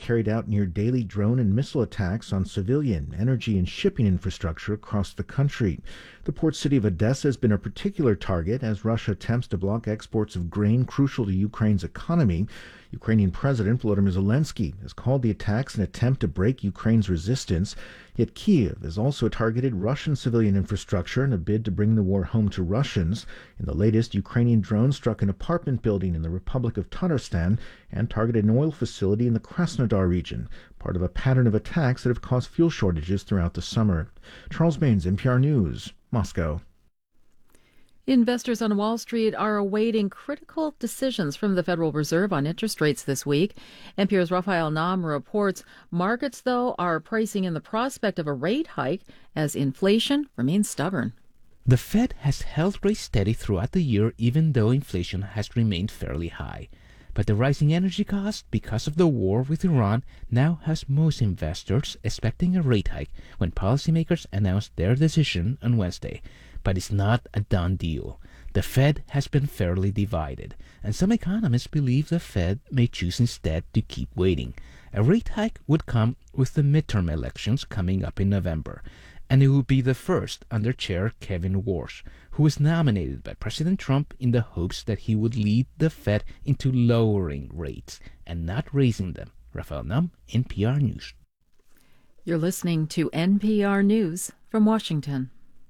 carried out near daily drone and missile attacks on civilian, energy, and shipping infrastructure across the country. The port city of Odessa has been a particular target as Russia attempts to block exports of grain crucial to Ukraine's economy. Ukrainian President Volodymyr Zelensky has called the attacks an attempt to break Ukraine's resistance. Yet Kyiv has also targeted Russian civilian infrastructure in a bid to bring the war home to Russians. In the latest, Ukrainian drones struck an apartment building in the Republic of Tatarstan and targeted an oil facility in the Krasnodar region, part of a pattern of attacks that have caused fuel shortages throughout the summer. Charles Baines, NPR News, Moscow. Investors on Wall Street are awaiting critical decisions from the Federal Reserve on interest rates this week. NPR's Raphael Nahm reports markets, though, are pricing in the prospect of a rate hike as inflation remains stubborn. The Fed has held rates steady throughout the year, even though inflation has remained fairly high. But the rising energy costs because of the war with Iran now has most investors expecting a rate hike when policymakers announce their decision on Wednesday. But it's not a done deal. The Fed has been fairly divided, and some economists believe the Fed may choose instead to keep waiting. A rate hike would come with the midterm elections coming up in November, and it would be the first under Chair Kevin Warsh, who was nominated by President Trump in the hopes that he would lead the Fed into lowering rates and not raising them. Raphael Nahm, NPR News. You're listening to NPR News from Washington.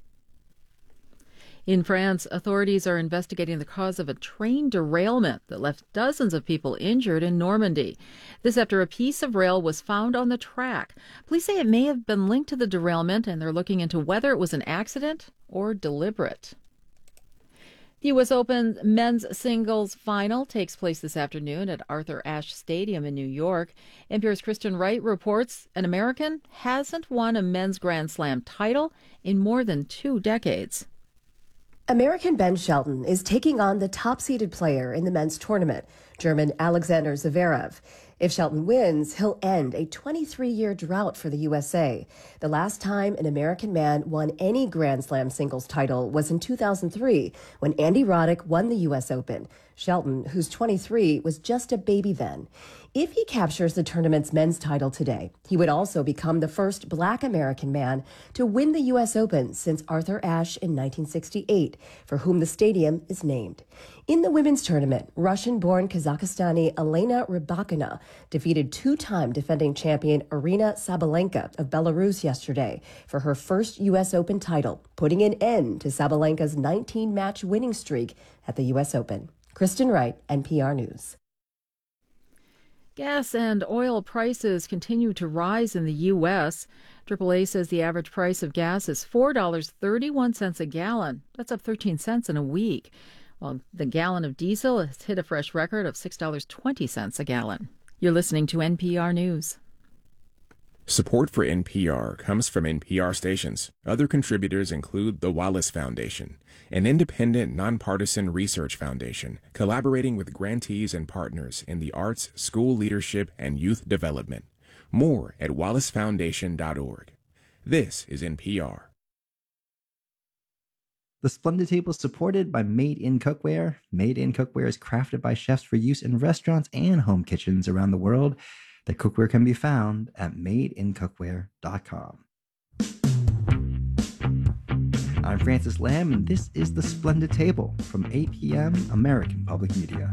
In France, authorities are investigating the cause of a train derailment that left dozens of people injured in Normandy. This after a piece of rail was found on the track. Police say it may have been linked to the derailment, and they're looking into whether it was an accident or deliberate. The U.S. Open men's singles final takes place this afternoon at Arthur Ashe Stadium in New York. NPR's Kristen Wright reports an American hasn't won a men's Grand Slam title in more than 2 decades. American Ben Shelton is taking on the top-seeded player in the men's tournament, German Alexander Zverev. If Shelton wins, he'll end a 23-year drought for the USA. The last time an American man won any Grand Slam singles title was in 2003, when Andy Roddick won the U.S. Open. Shelton, who's 23, was just a baby then. If he captures the tournament's men's title today, he would also become the first Black American man to win the U.S. Open since Arthur Ashe in 1968, for whom the stadium is named. In the women's tournament, Russian-born Kazakhstani Elena Rybakina defeated 2-time defending champion Aryna Sabalenka of Belarus yesterday for her first U.S. Open title, putting an end to Sabalenka's 19-match winning streak at the U.S. Open. Kristen Wright, NPR News. Gas and oil prices continue to rise in the U.S. AAA says the average price of gas is $4.31 a gallon. That's up 13 cents in a week. While the gallon of diesel has hit a fresh record of $6.20 a gallon. You're listening to NPR News. Support for NPR comes from NPR stations. Other contributors include the Wallace Foundation, an independent, nonpartisan research foundation collaborating with grantees and partners in the arts, school leadership, and youth development. More at wallacefoundation.org. This is NPR. The Splendid Table is supported by Made in Cookware. Made in Cookware is crafted by chefs for use in restaurants and home kitchens around the world. The cookware can be found at madeincookware.com. I'm Francis Lamb, and this is The Splendid Table from APM, American Public Media.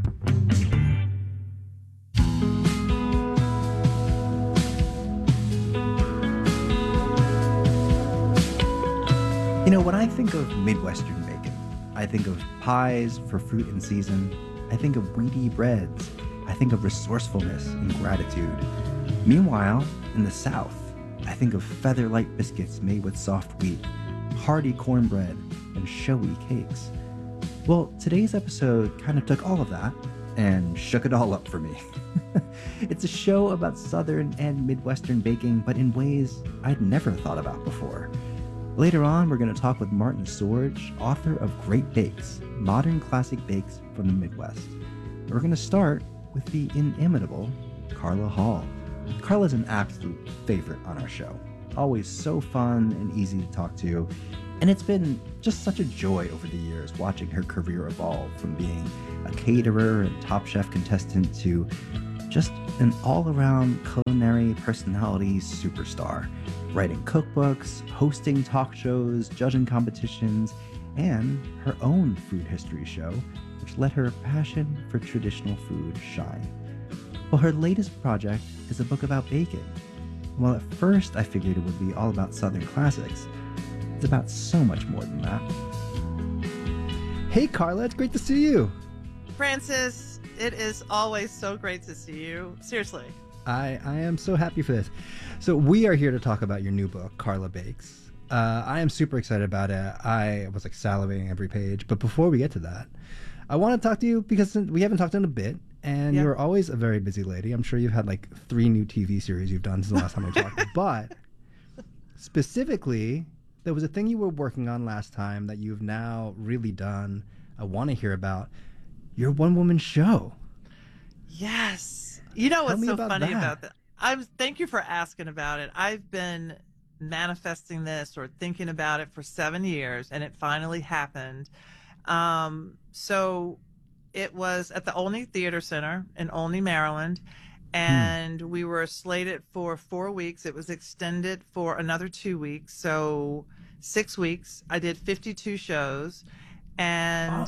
You know, when I think of Midwestern bacon, I think of pies for fruit in season. I think of wheaty breads. I think of resourcefulness and gratitude. Meanwhile, in the South, I think of feather-light biscuits made with soft wheat, hearty cornbread, and showy cakes. Well, today's episode kind of took all of that and shook it all up for me. It's a show about Southern and Midwestern baking, but in ways I'd never thought about before. Later on, we're going to talk with Martin Sorge, author of Great Bakes, Modern Classic Bakes from the Midwest. We're going to start with the inimitable Carla Hall. Carla's an absolute favorite on our show. Always so fun and easy to talk to. And it's been just such a joy over the years watching her career evolve from being a caterer and Top Chef contestant to just an all-around culinary personality superstar, writing cookbooks, hosting talk shows, judging competitions, and her own food history show, which let her passion for traditional food shine. Well, her latest project is a book about baking. While at first I figured it would be all about Southern classics, it's about so much more than that. Hey Carla, it's great to see you. Francis, it is always so great to see you. Seriously. I am so happy for this. So we are here to talk about your new book, Carla Bakes. I am super excited about it. I was like salivating every page. But before we get to that, I want to talk to you because we haven't talked in a bit, and you're always a very busy lady. I'm sure you've had like 3 new TV series you've done since the last time we talked. But specifically, there was a thing you were working on last time that you've now really done. I want to hear about your one-woman show. Yes. You know what's so funny about that? Thank you for asking about it. I've been manifesting this or thinking about it for 7 years, and it finally happened. So it was at the Olney Theater Center in Olney, Maryland, and we were slated for 4 weeks. It was extended for another 2 weeks, so 6 weeks. I did 52 shows, and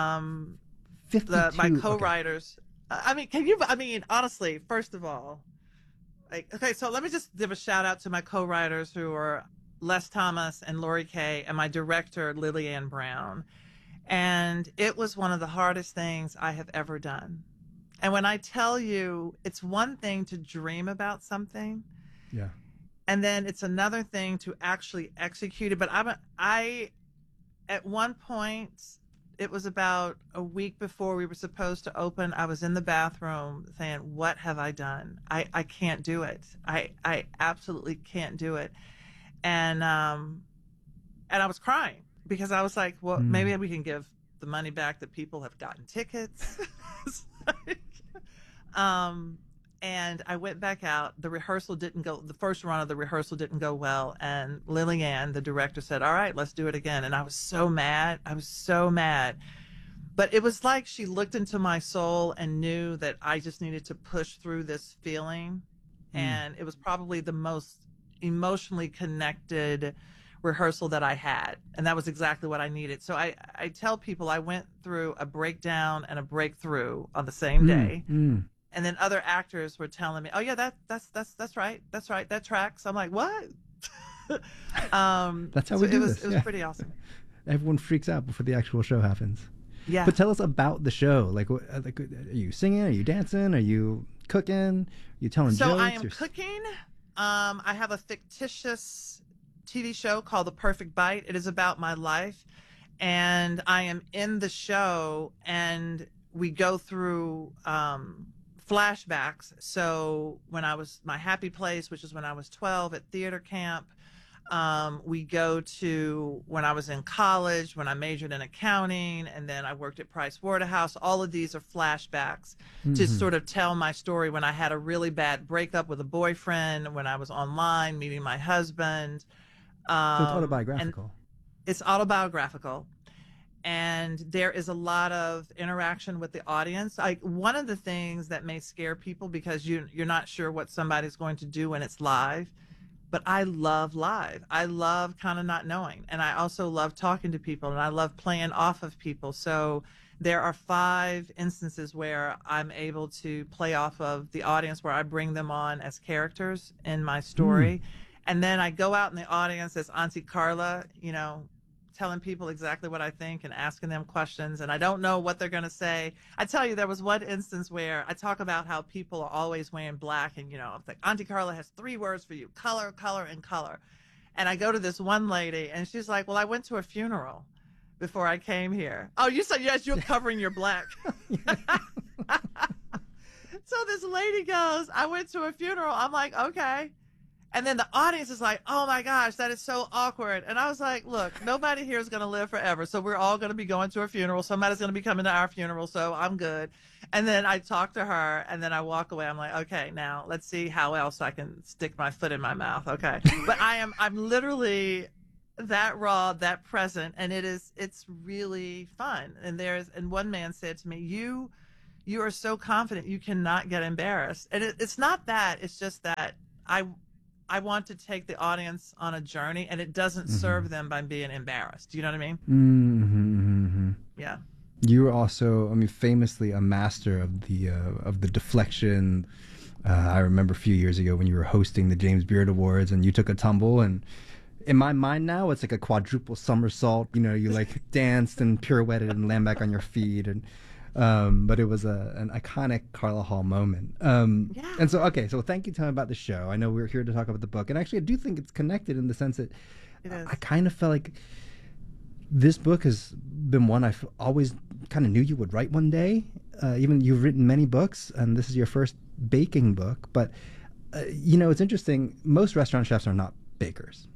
my co-writers. Okay. Honestly, first of all, so let me just give a shout out to my co-writers who are Les Thomas and Lori Kay, and my director, Lillian Brown. And it was one of the hardest things I have ever done. And when I tell you, it's one thing to dream about something. Yeah. And then it's another thing to actually execute it. But at one point, it was about a week before we were supposed to open, I was in the bathroom saying, what have I done? I can't do it. I absolutely can't do it. And I was crying because I was like, well, maybe we can give the money back that people have gotten tickets. And I went back out. The first run of the rehearsal didn't go well. And Lillian, the director, said, all right, let's do it again. And I was so mad. But it was like she looked into my soul and knew that I just needed to push through this feeling. And it was probably the most emotionally connected rehearsal that I had. And that was exactly what I needed. So I tell people I went through a breakdown and a breakthrough on the same day. And then other actors were telling me, "Oh yeah, that's right, that tracks." I'm like, "What?" That's how we do this. It was pretty awesome. Everyone freaks out before the actual show happens. Yeah. But tell us about the show. Like, are you singing? Are you dancing? Are you cooking? Are you telling jokes? So I am cooking. I have a fictitious TV show called The Perfect Bite. It is about my life, and I am in the show, and we go through flashbacks. So when I was my happy place, which is when I was 12 at theater camp, we go to when I was in college, when I majored in accounting, and then I worked at Price Waterhouse. All of these are flashbacks to sort of tell my story when I had a really bad breakup with a boyfriend, when I was online meeting my husband. So it's autobiographical. It's autobiographical. And there is a lot of interaction with the audience. One of the things that may scare people because you're not sure what somebody's going to do when it's live, but I love live. I love kind of not knowing. And I also love talking to people, and I love playing off of people. So there are 5 instances where I'm able to play off of the audience, where I bring them on as characters in my story. And then I go out in the audience as Auntie Carla, telling people exactly what I think and asking them questions, and I don't know what they're going to say. I tell you, there was one instance where I talk about how people are always wearing black, and it's like, Auntie Carla has 3 words for you: color, color, and color. And I go to this one lady, and she's like, well, I went to a funeral before I came here. Oh, you said yes, you're covering your black. So this lady goes, I went to a funeral. I'm like, okay. And then the audience is like, oh my gosh, that is so awkward. And I was like, look, nobody here is going to live forever. So we're all going to be going to a funeral. Somebody's going to be coming to our funeral. So I'm good. And then I talk to her, and then I walk away. I'm like, okay, now let's see how else I can stick my foot in my mouth. Okay. But I'm literally that raw, that present. And it's really fun. And one man said to me, you are so confident you cannot get embarrassed. And it's not that, it's just that I want to take the audience on a journey, and it doesn't serve them by being embarrassed. Do you know what I mean? Yeah. You were also, I mean, famously a master of the deflection. I remember a few years ago when you were hosting the James Beard Awards, and you took a tumble, and in my mind now it's like a quadruple somersault. You know, you like danced and pirouetted and landed back on your feet, and but it was an iconic Carla Hall moment. Yeah. And so, okay, so thank you for telling me about the show. I know we're here to talk about the book, and actually I do think it's connected in the sense that It is. I kind of felt like this book has been one I've always kind of knew you would write one day. Even you've written many books, and this is your first baking book. But, you know, it's interesting. Most restaurant chefs are not bakers.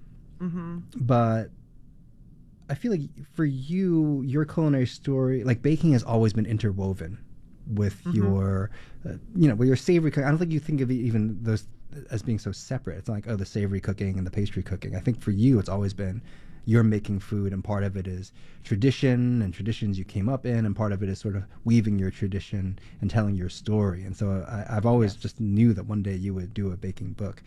But I feel like for you, your culinary story, like baking has always been interwoven with your, you know, with your savory cooking. I don't think you think of even those as being so separate. It's not like, oh, the savory cooking and the pastry cooking. I think for you, it's always been you're making food, and part of it is tradition and traditions you came up in, and part of it is sort of weaving your tradition and telling your story. And so I've always just knew that one day you would do a baking book.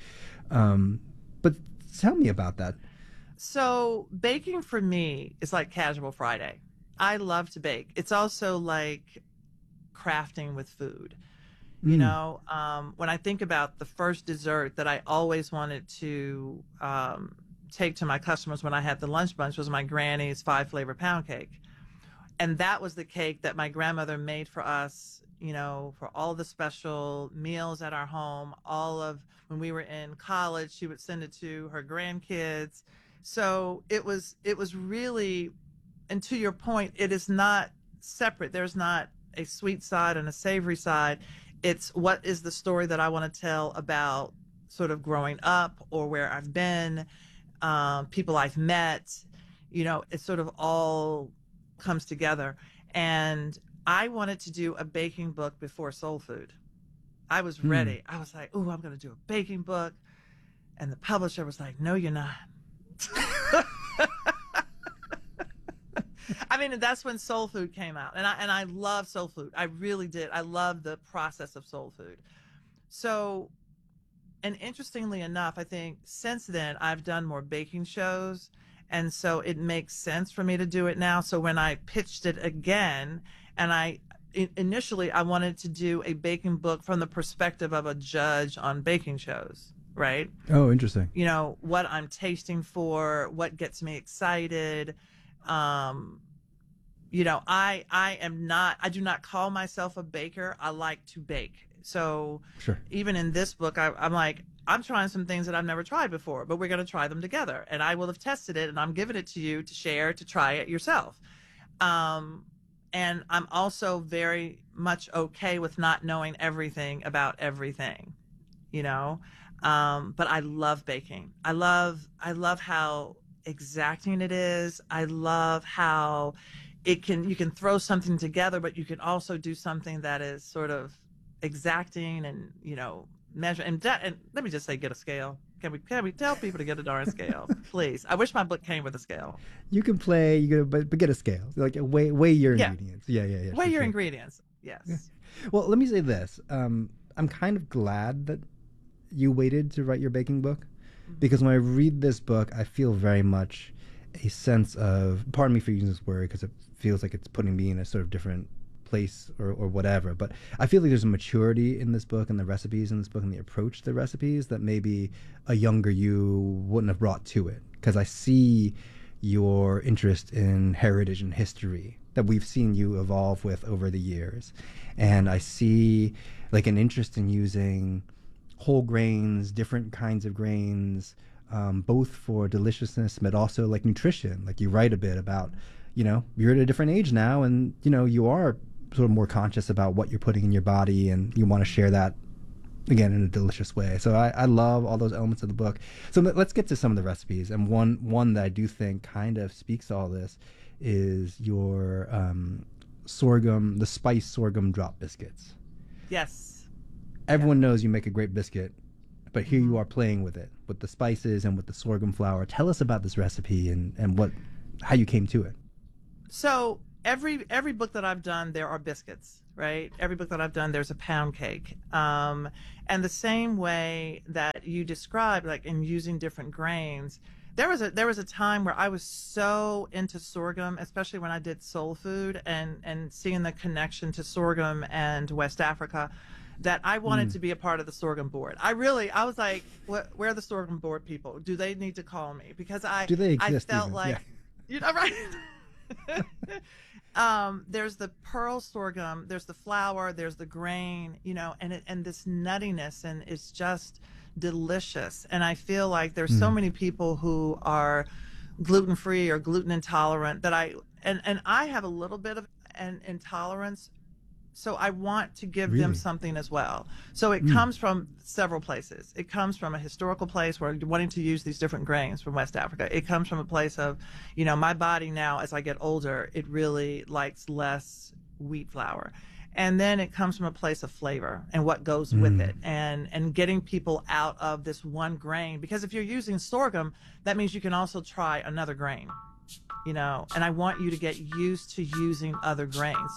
But tell me about that. So baking for me is like casual Friday. I love to bake. It's also like crafting with food. You know, when I think about the first dessert that I always wanted to take to my customers when I had the lunch bunch was my granny's 5-flavor pound cake. And that was the cake that my grandmother made for us, you know, for all the special meals at our home. All of when we were in college, she would send it to her grandkids. So it was really, and to your point, it is not separate. There's not a sweet side and a savory side. It's what is the story that I want to tell about sort of growing up or where I've been, people I've met, you know, it sort of all comes together. And I wanted to do a baking book before Soul Food. I was ready. I was like, oh, I'm going to do a baking book. And the publisher was like, no, you're not. I mean, that's when Soul Food came out. And I love Soul Food. I really did. I love the process of Soul Food. So, and interestingly enough, I think since then I've done more baking shows. And so it makes sense for me to do it now. So when I pitched it again, and initially I wanted to do a baking book from the perspective of a judge on baking shows, right? Oh, interesting. You know, what I'm tasting for, what gets me excited. You know, I do not call myself a baker. I like to bake. So Sure. Even in this book, I'm like, I'm trying some things that I've never tried before, but we're going to try them together. And I will have tested it, and I'm giving it to you to share, to try it yourself. And I'm also very much okay with not knowing everything about everything, you know? But I love baking. I love how exacting it is. I love how you can throw something together, but you can also do something that is sort of exacting and, you know, measure. And let me just say, get a scale. Can we tell people to get a darn scale, please? I wish my book came with a scale. You can play, but get a scale. Like weigh your ingredients. Yeah. Weigh your ingredients. Yes. Yeah. Well, let me say this. I'm kind of glad that you waited to write your baking book, because when I read this book, I feel very much a sense of, pardon me for using this word because it feels like it's putting me in a sort of different place or whatever, but I feel like there's a maturity in this book and the recipes in this book and the approach to the recipes that maybe a younger you wouldn't have brought to it, because I see your interest in heritage and history that we've seen you evolve with over the years, and I see like an interest in using whole grains, different kinds of grains, both for deliciousness but also like nutrition. Like you write a bit about, you know, you're at a different age now, and you know you are sort of more conscious about what you're putting in your body, and you want to share that again in a delicious way. So I love all those elements of the book. So let's get to some of the recipes, and one that I do think kind of speaks to all this is your sorghum, the spice sorghum drop biscuits. Yes. Everyone knows you make a great biscuit, but here you are playing with it, with the spices and with the sorghum flour. Tell us about this recipe and how you came to it. So every book that I've done, there are biscuits, right? Every book that I've done, there's a pound cake. And the same way that you described, like in using different grains, there was a time where I was so into sorghum, especially when I did soul food and seeing the connection to sorghum and West Africa, that I wanted to be a part of the sorghum board. I was like, where are the sorghum board people? Do they need to call me? Because Do they exist I felt even? like, Yeah. you know, right? There's the pearl sorghum, there's the flour, there's the grain, you know, and this nuttiness, and it's just delicious. And I feel like there's so many people who are gluten-free or gluten intolerant that I have a little bit of an intolerance. So I want to give them something as well. So it comes from several places. It comes from a historical place where you're wanting to use these different grains from West Africa. It comes from a place of, you know, my body now, as I get older, it really likes less wheat flour. And then it comes from a place of flavor and what goes with it, and getting people out of this one grain. Because if you're using sorghum, that means you can also try another grain, you know, and I want you to get used to using other grains.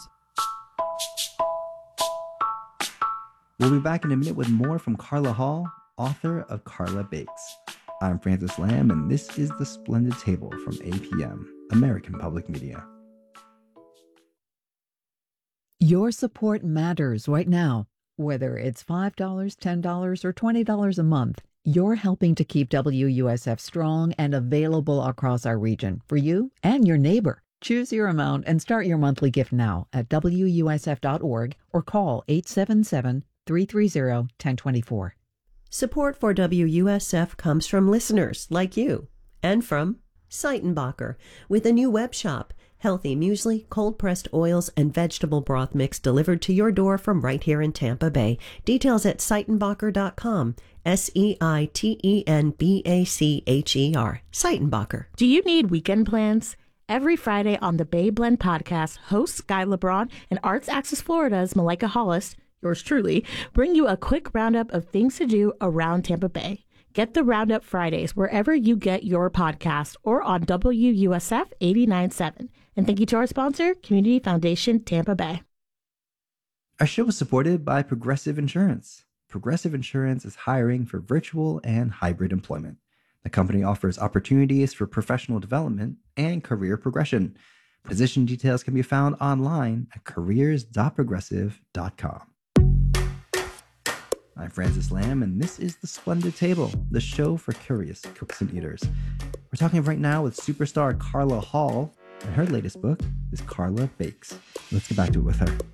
We'll be back in a minute with more from Carla Hall, author of Carla Bakes. I'm Francis Lamb, and this is The Splendid Table from APM, American Public Media. Your support matters right now. Whether it's $5, $10, or $20 a month, you're helping to keep WUSF strong and available across our region for you and your neighbor. Choose your amount and start your monthly gift now at WUSF.org or call 877-330-1024. Support for WUSF comes from listeners like you and from Seitenbacher with a new web shop. Healthy muesli, cold-pressed oils, and vegetable broth mix delivered to your door from right here in Tampa Bay. Details at Seitenbacher.com. Seitenbacher. Seitenbacher. Do you need weekend plans? Every Friday on the Bay Blend podcast, hosts Guy LeBron and Arts Access Florida's Malika Hollis, yours truly, bring you a quick roundup of things to do around Tampa Bay. Get the Roundup Fridays wherever you get your podcast or on WUSF 89.7. And thank you to our sponsor, Community Foundation Tampa Bay. Our show is supported by Progressive Insurance. Progressive Insurance is hiring for virtual and hybrid employment. The company offers opportunities for professional development and career progression. Position details can be found online at careers.progressive.com. I'm Francis Lamb, and this is The Splendid Table, the show for curious cooks and eaters. We're talking right now with superstar Carla Hall, and her latest book is Carla Bakes. Let's get back to it with her.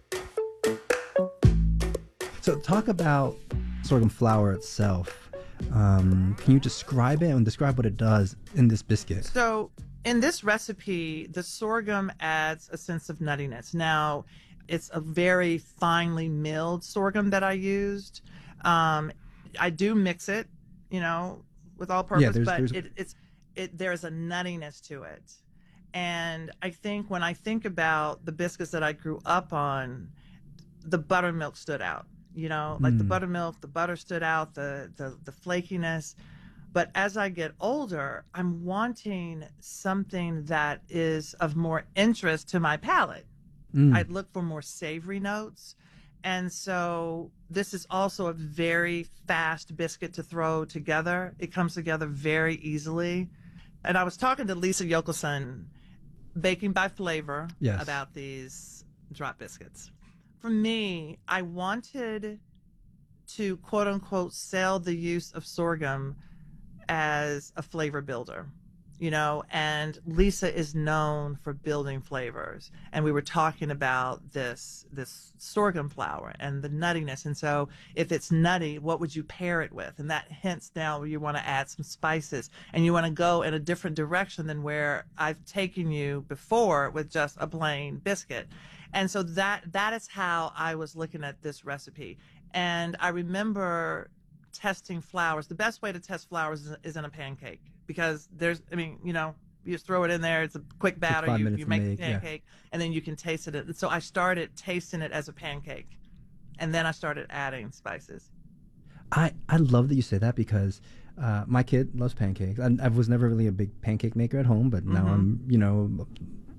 So talk about sorghum flour itself. Can you describe it and describe what it does in this biscuit? So in this recipe, the sorghum adds a sense of nuttiness. Now, it's a very finely milled sorghum that I used. I do mix it, you know, with all purpose, but there's a nuttiness to it. And I think when I think about the biscuits that I grew up on, the buttermilk stood out, you know, like the buttermilk, the butter stood out, the flakiness. But as I get older, I'm wanting something that is of more interest to my palate. I'd look for more savory notes. And so this is also a very fast biscuit to throw together. It comes together very easily. And I was talking to Lisa Yokelson, Baking by Flavor, about these drop biscuits. For me, I wanted to, quote unquote, sell the use of sorghum as a flavor builder. You know, and Lisa is known for building flavors. And we were talking about this sorghum flour and the nuttiness. And so if it's nutty, what would you pair it with? And that hints now you want to add some spices and you want to go in a different direction than where I've taken you before with just a plain biscuit. And so that is how I was looking at this recipe. And I remember testing flours. The best way to test flours is in a pancake. Because you just throw it in there. It's a quick batter. You make the pancake, and then you can taste it. And so I started tasting it as a pancake, and then I started adding spices. I love that you say that because my kid loves pancakes. I was never really a big pancake maker at home, but now I'm,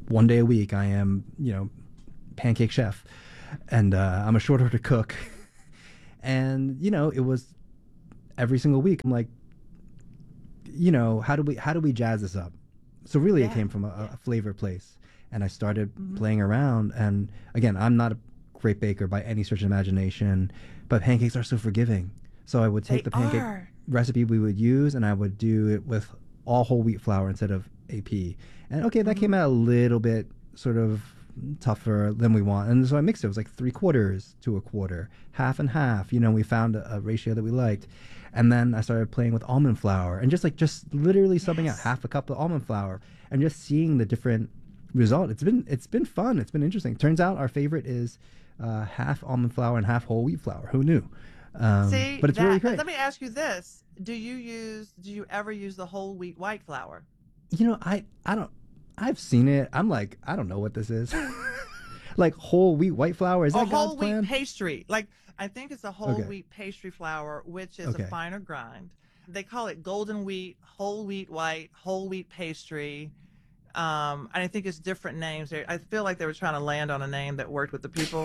one day a week I am, pancake chef, and I'm a short order cook. And, it was every single week. I'm like, how do we jazz this up? So really it came from a flavor place. And I started playing around. And again, I'm not a great baker by any stretch of imagination, but pancakes are so forgiving. So I would take the pancake recipe we would use, and I would do it with all whole wheat flour instead of AP. And that came out a little bit sort of tougher than we want. And so I mixed it. It was like 3/4 to 1/4, half and half. We found a ratio that we liked. And then I started playing with almond flour and just literally subbing out half a cup of almond flour and just seeing the different result. It's been fun. It's been interesting. Turns out our favorite is half almond flour and half whole wheat flour. Who knew? But it's really great. Let me ask you this: do you ever use the whole wheat white flour? I don't. I've seen it. I'm like, I don't know what this is. Like whole wheat white flour, is that God's plan? A whole wheat pastry. Like I think it's a whole wheat pastry flour, which is a finer grind. They call it golden wheat, whole wheat white, whole wheat pastry. And I think it's different names. I feel like they were trying to land on a name that worked with the people.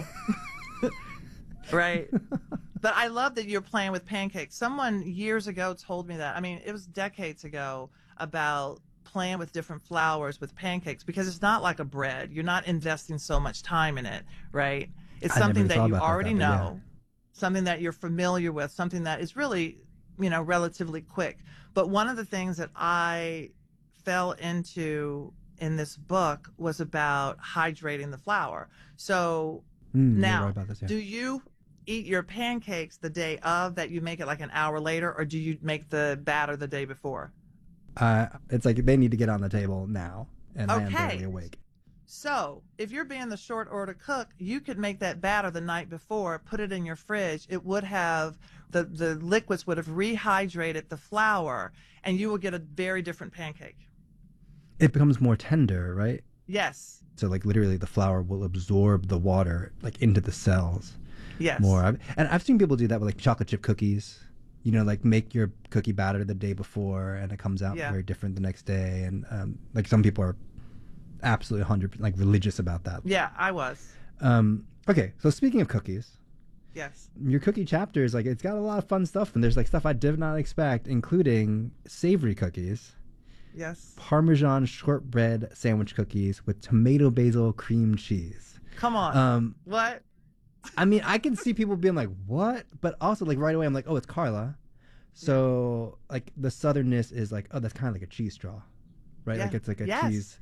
Right? But I love that you're playing with pancakes. Someone years ago told me that. I mean, it was decades ago, about playing with different flours with pancakes, because it's not like a bread. You're not investing so much time in it, right? It's something that you already know, something that you're familiar with, something that is really, relatively quick. But one of the things that I fell into in this book was about hydrating the flour. So now, right about this, do you eat your pancakes the day of, that you make it like an hour later, or do you make the batter the day before? It's like they need to get on the table now, and I am barely awake. So if you're being the short order cook, you could make that batter the night before, put it in your fridge. It would have, the liquids would have rehydrated the flour, and you will get a very different pancake. It becomes more tender, right? Yes. So like literally the flour will absorb the water like into the cells. Yes. More. And I've seen people do that with like chocolate chip cookies. Like make your cookie batter the day before, and it comes out very different the next day. And like some people are absolutely 100% like religious about that. Yeah, I was. Okay, so speaking of cookies. Yes. Your cookie chapter is like, it's got a lot of fun stuff, and there's like stuff I did not expect, including savory cookies. Yes. Parmesan shortbread sandwich cookies with tomato basil cream cheese. Come on. What? I mean, I can see people being like, what? But also, like, right away, I'm like, oh, it's Carla. So, like, the southernness is like, oh, that's kind of like a cheese straw, right? Yeah. Like, it's like a cheese.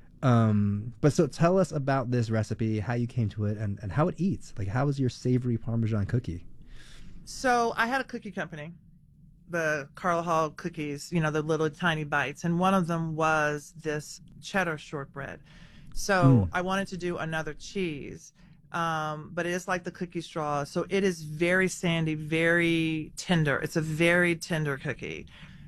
But so tell us about this recipe, how you came to it, and how it eats. Like, how is your savory Parmesan cookie? So I had a cookie company, the Carla Hall cookies, the little tiny bites. And one of them was this cheddar shortbread. So I wanted to do another cheese. But it is like the cookie straw. So it is very sandy, very tender. It's a very tender cookie.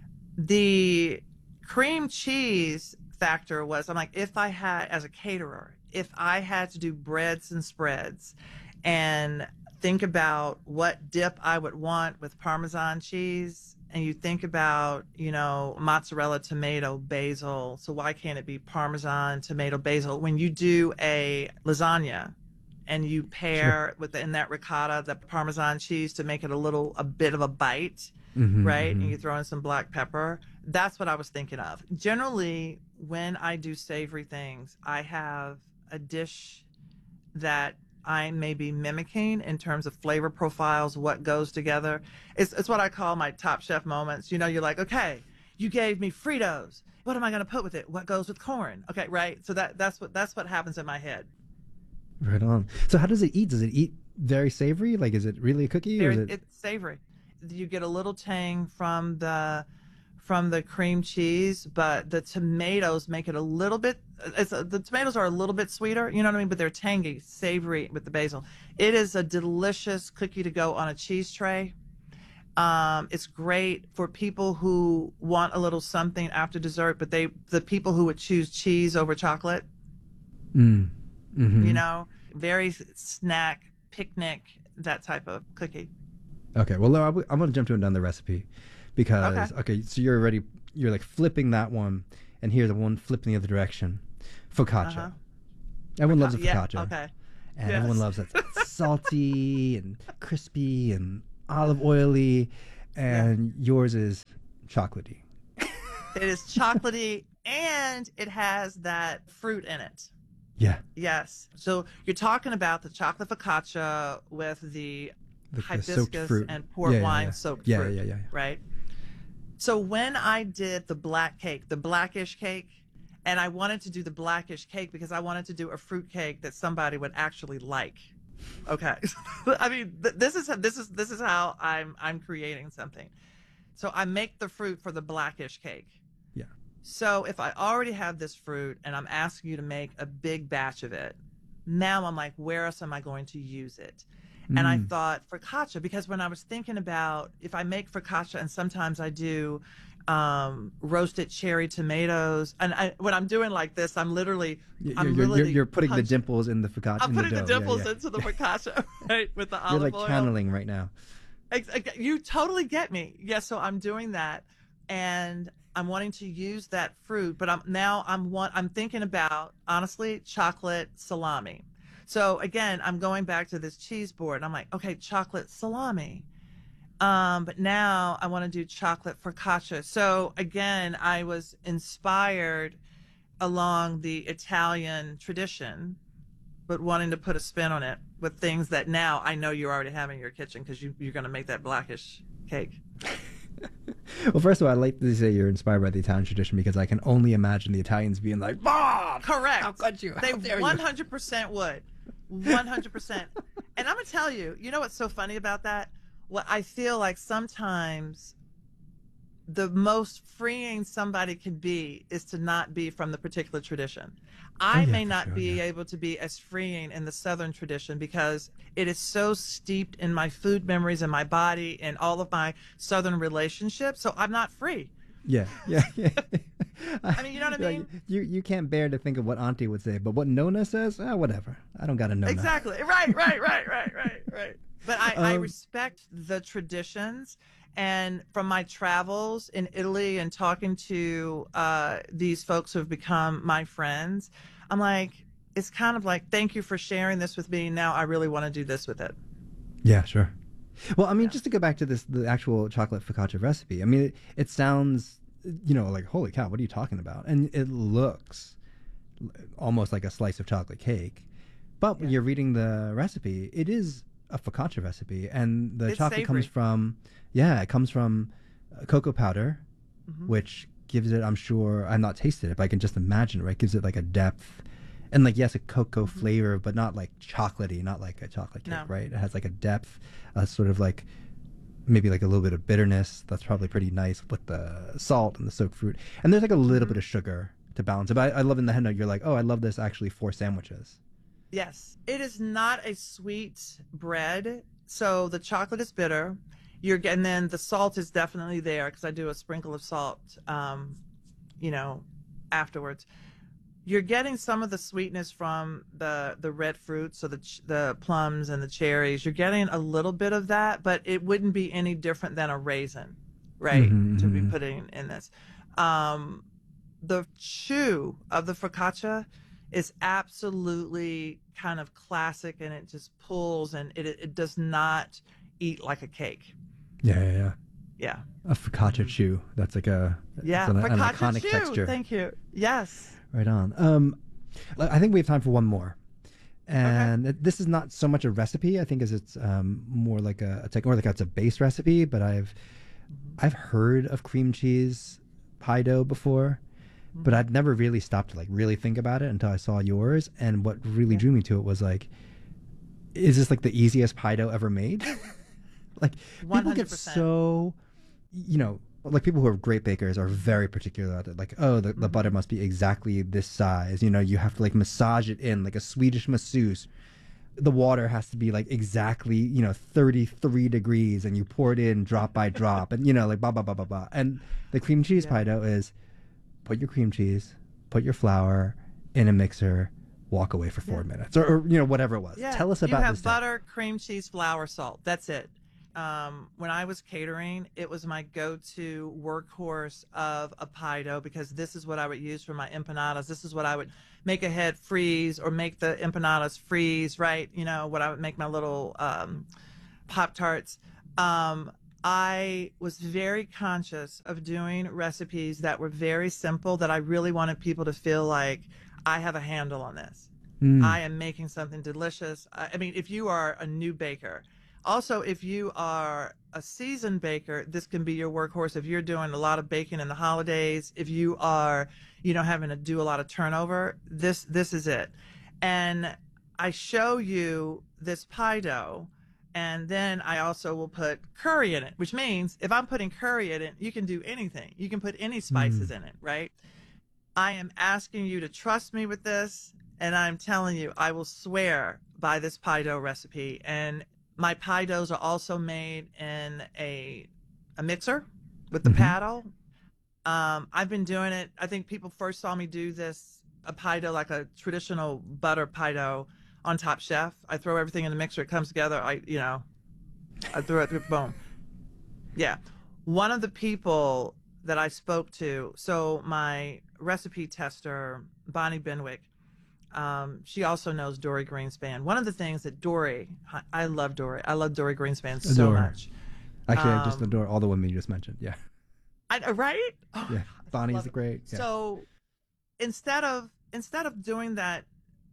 The cream cheese factor was, I'm like, if I had, as a caterer, if I had to do breads and spreads and think about what dip I would want with Parmesan cheese, and you think about, mozzarella, tomato, basil. So why can't it be Parmesan, tomato, basil? When you do a lasagna, and you pair in that ricotta, the Parmesan cheese to make it a bit of a bite, right? And you throw in some black pepper. That's what I was thinking of. Generally, when I do savory things, I have a dish that I may be mimicking in terms of flavor profiles, what goes together. It's what I call my Top Chef moments. You're like, okay, you gave me Fritos. What am I going to put with it? What goes with corn? Okay, right? So that's what happens in my head. Right on. So how does it eat? Does it eat very savory? Like, is it really a cookie? Or is it... It's savory. You get a little tang from the cream cheese, but the tomatoes make it a little bit. The tomatoes are a little bit sweeter, you know what I mean? But they're tangy, savory with the basil. It is a delicious cookie to go on a cheese tray. It's great for people who want a little something after dessert, but the people who would choose cheese over chocolate. Very snack, picnic, that type of cookie. Okay, well, I'm going to jump to another recipe because, okay, so you're like flipping that one, and here's the one flipping the other direction. Focaccia. Everyone loves a focaccia. Yeah, okay. And everyone loves it. It's salty and crispy and olive oily. And yours is chocolatey. It is chocolatey and it has that fruit in it. Yeah. Yes. So you're talking about the chocolate focaccia with the hibiscus and port wine soaked fruit. Yeah. Right? So when I did the black cake, the blackish cake, and I wanted to do the blackish cake because I wanted to do a fruit cake that somebody would actually like. Okay. I mean, this is how I'm creating something. So I make the fruit for the blackish cake. Yeah. So if I already have this fruit and I'm asking you to make a big batch of it, now I'm like, where else am I going to use it? And I thought focaccia, because when I was thinking about if I make focaccia, and sometimes I do roasted cherry tomatoes, and when I'm doing like this, I'm literally you're putting the dimples in the focaccia. I'm putting the dimples into the focaccia, right, with the olive oil. You're like channeling right now. You totally get me. Yeah, so I'm doing that, and I'm wanting to use that fruit, but I'm thinking about, honestly, chocolate salami. So again, I'm going back to this cheese board, and I'm like, okay, chocolate salami. But now I want to do chocolate focaccia. So again, I was inspired along the Italian tradition, but wanting to put a spin on it with things that now I know you already have in your kitchen because you're going to make that blackish cake. Well, first of all, I'd like to say you're inspired by the Italian tradition because I can only imagine the Italians being like, "Bah! Correct. How could you? They 100% would. 100%. And I'm going to tell you, you know what's so funny about that? What I feel like sometimes the most freeing somebody can be is to not be from the particular tradition. I may not be able to be as freeing in the Southern tradition because it is so steeped in my food memories and my body and all of my Southern relationships. So I'm not free. Yeah. I mean, you know what I mean? Like, you can't bear to think of what Auntie would say, but what Nona says, whatever. I don't got to know. Exactly. Right. But I respect the traditions. And from my travels in Italy and talking to these folks who have become my friends, I'm like, it's kind of like, thank you for sharing this with me. Now I really want to do this with it. Yeah, sure. Well, I mean, just to go back to the actual chocolate focaccia recipe, I mean, it sounds, like, holy cow, what are you talking about? And it looks almost like a slice of chocolate cake. But when you're reading the recipe, it is a focaccia recipe. And the chocolate savory. comes from, it comes from cocoa powder, which gives it, I'm sure, I've not tasted it, but I can just imagine, right? Gives it like a depth. And like, yes, a cocoa flavor, but not like chocolatey, not like a chocolate cake, right? It has like a depth, sort of like maybe like a little bit of bitterness. That's probably pretty nice with the salt and the soaked fruit. And there's like a little bit of sugar to balance it. But I love in the head note, you're like, oh, I love this actually for sandwiches. Yes. It is not a sweet bread. So the chocolate is bitter. And then the salt is definitely there because I do a sprinkle of salt, afterwards. You're getting some of the sweetness from the red fruit, so the plums and the cherries. You're getting a little bit of that, but it wouldn't be any different than a raisin, right, to be putting in this. The chew of the focaccia is absolutely kind of classic, and it just pulls, and it does not eat like a cake. Yeah. A focaccia chew. That's like an iconic chew. Texture. Thank you. Yes. Right on. I think we have time for one more. And this is not so much a recipe, I think, as it's more like it's a base recipe, but I've heard of cream cheese pie dough before, but I'd never really stopped to like really think about it until I saw yours. And what really drew me to it was like, is this like the easiest pie dough ever made? Like 100%. People get so, like people who are great bakers are very particular about it. Like, oh, the butter must be exactly this size. You have to like massage it in like a Swedish masseuse. The water has to be like exactly, 33 degrees, and you pour it in drop by drop, and like blah, blah, blah, blah, blah. And the cream cheese pie dough is put your cream cheese, put your flour in a mixer, walk away for 4 minutes or whatever it was. Yeah. Tell us about this. You have butter, cream cheese, flour, salt. That's it. when I was catering, it was my go-to workhorse of a pie dough, because this is what I would use for my empanadas. This is what I would make a head freeze, or make the empanadas freeze, right? You know, what I would make my little Pop-Tarts. I was very conscious of doing recipes that were very simple, that I really wanted people to feel like I have a handle on this. I am making something delicious. I mean, if you are a new baker, also, if you are a seasoned baker, this can be your workhorse. If you're doing a lot of baking in the holidays, if you are, you know, having to do a lot of turnover, this is it. And I show you this pie dough, and then I also will put curry in it, which means if I'm putting curry in it, you can do anything. You can put any spices in it, right? I am asking you to trust me with this, and I'm telling you, I will swear by this pie dough recipe. And my pie doughs are also made in a mixer with the paddle. I've been doing it. I think people first saw me do a pie dough, like a traditional butter pie dough, on Top Chef. I throw everything in the mixer. It comes together. I throw it, boom. Yeah. One of the people that I spoke to, so my recipe tester, Bonnie Benwick, she also knows Dory Greenspan. One of the things that I love Dory. I love Dory Greenspan so much. Actually, I just adore all the women you just mentioned. Yeah. Right? Oh, yeah. Bonnie's great. Yeah. So instead of doing that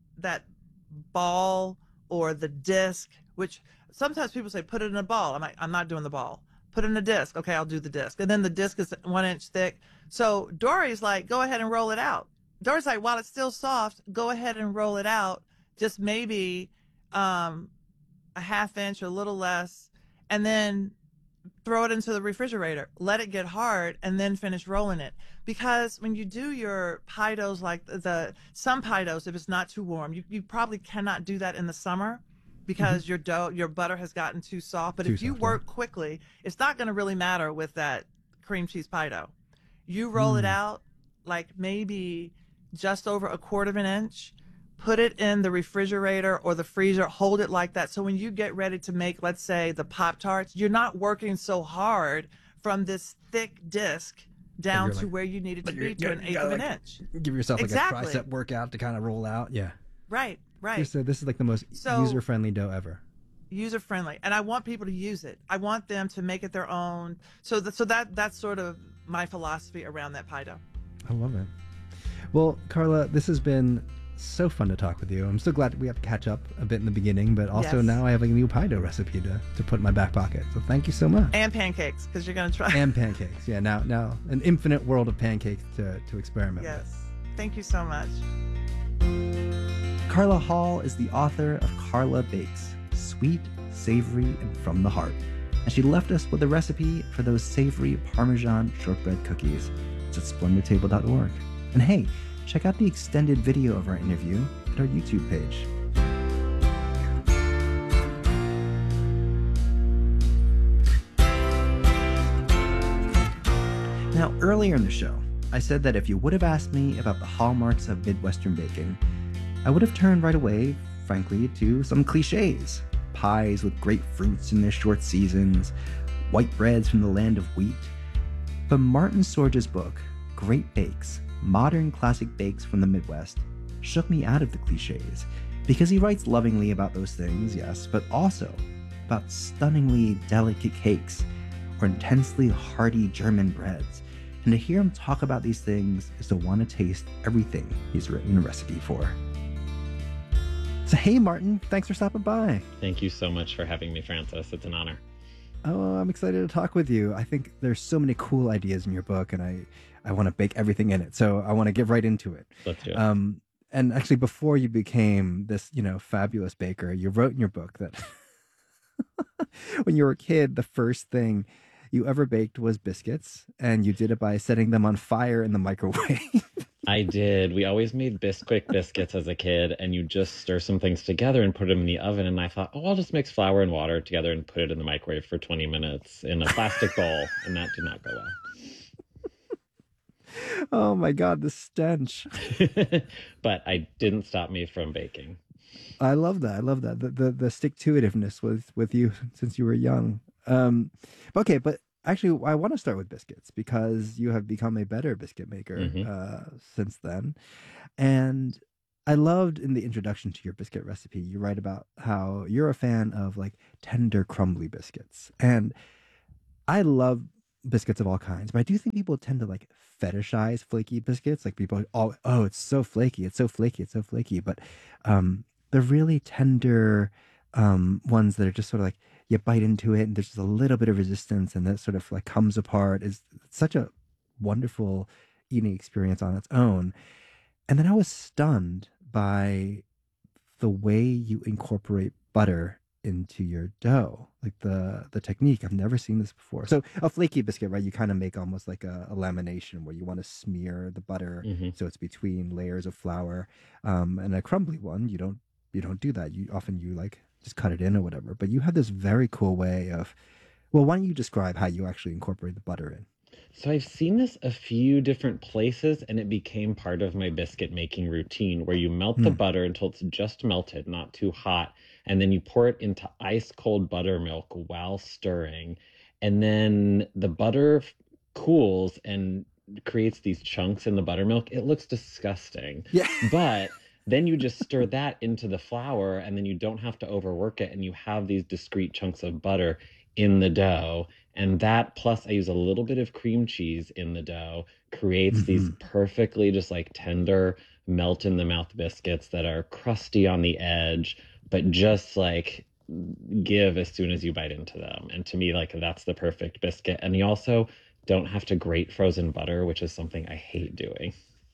ball or the disc, which sometimes people say, put it in a ball. I'm not doing the ball. Put it in a disc. Okay, I'll do the disc. And then the disc is 1 inch thick. So Dory's like, go ahead and roll it out. Dory's like, while it's still soft, go ahead and roll it out. Just maybe a ½ inch or a little less, and then throw it into the refrigerator. Let it get hard, and then finish rolling it. Because when you do your pie doughs, like some pie doughs, if it's not too warm, you probably cannot do that in the summer, because your butter has gotten too soft. But if you work quickly, it's not going to really matter with that cream cheese pie dough. You roll it out like maybe just over 1/4 inch, put it in the refrigerator or the freezer, hold it like that. So when you get ready to make, let's say, the Pop-Tarts, you're not working so hard from this thick disc down to where you need it to be, to 1/8 of an inch. Give yourself like a tricep workout to kind of roll out. Yeah. Right. So this is like the most user-friendly dough ever. User-friendly. And I want people to use it. I want them to make it their own. So that's sort of my philosophy around that pie dough. I love it. Well, Carla, this has been so fun to talk with you. I'm so glad we have to catch up a bit in the beginning, but also now I have a new pie dough recipe to put in my back pocket. So thank you so much. And pancakes, because you're going to try. And pancakes. Yeah, now an infinite world of pancakes to experiment with. Yes. Thank you so much. Carla Hall is the author of Carla Bakes, sweet, savory, and from the heart. And she left us with a recipe for those savory Parmesan shortbread cookies. It's at splendidtable.org. And hey, check out the extended video of our interview at our YouTube page. Now, earlier in the show, I said that if you would have asked me about the hallmarks of Midwestern baking, I would have turned right away, frankly, to some cliches. Pies with great fruits in their short seasons, white breads from the land of wheat. But Martin Sorge's book, Great Bakes, Modern Classic Bakes from the Midwest, shook me out of the cliches, because he writes lovingly about those things, yes, but also about stunningly delicate cakes or intensely hearty German breads. And to hear him talk about these things is to want to taste everything he's written a recipe for. So hey, Martin, thanks for stopping by. Thank you so much for having me, Francis. It's an honor. Oh, I'm excited to talk with you. I think there's so many cool ideas in your book, and I want to bake everything in it. So I want to get right into it. Let's do it. And actually, before you became this, fabulous baker, you wrote in your book that when you were a kid, the first thing you ever baked was biscuits, and you did it by setting them on fire in the microwave. I did. We always made Bisquick biscuits as a kid, and you just stir some things together and put them in the oven. And I thought, I'll just mix flour and water together and put it in the microwave for 20 minutes in a plastic bowl. And that did not go well. Oh my God, the stench. But I didn't stop me from baking. I love that. The stick-to-itiveness with you since you were young. Okay, but actually, I want to start with biscuits because you have become a better biscuit maker since then. And I loved in the introduction to your biscuit recipe, you write about how you're a fan of like tender, crumbly biscuits. And I love biscuits of all kinds, but I do think people tend to like fetishize flaky biscuits. Like people, oh, it's so flaky, it's so flaky, it's so flaky. But the really tender ones that are just sort of like you bite into it and there's just a little bit of resistance and that sort of like comes apart is such a wonderful eating experience on its own. And then I was stunned by the way you incorporate butter into your dough, like the technique. I've never seen this before. So a flaky biscuit, right? You kind of make almost like a lamination where you want to smear the butter so it's between layers of flour. And a crumbly one, you don't do that. You like just cut it in or whatever. But you have this very cool way of, well, why don't you describe how you actually incorporate the butter in? So I've seen this a few different places, and it became part of my biscuit making routine where you melt the butter until it's just melted, not too hot, and then you pour it into ice cold buttermilk while stirring. And then the butter cools and creates these chunks in the buttermilk. It looks disgusting. Yeah. But then you just stir that into the flour, and then you don't have to overwork it, and you have these discrete chunks of butter in the dough. And that, plus I use a little bit of cream cheese in the dough, creates these perfectly just like tender, melt in the mouth biscuits that are crusty on the edge, but just like give as soon as you bite into them. And to me, like that's the perfect biscuit. And you also don't have to grate frozen butter, which is something I hate doing.